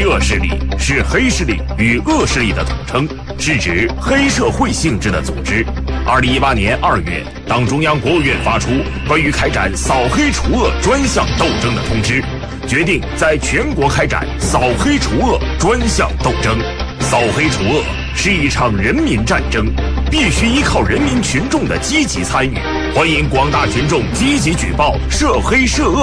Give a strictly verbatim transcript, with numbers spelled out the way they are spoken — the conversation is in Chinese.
涉势力是黑势力与恶势力的统称，是指黑社会性质的组织。二零一八年二月，党中央、国务院发出关于开展扫黑除恶专项斗争的通知，决定在全国开展扫黑除恶专项斗争。扫黑除恶是一场人民战争，必须依靠人民群众的积极参与。欢迎广大群众积极举报涉黑涉恶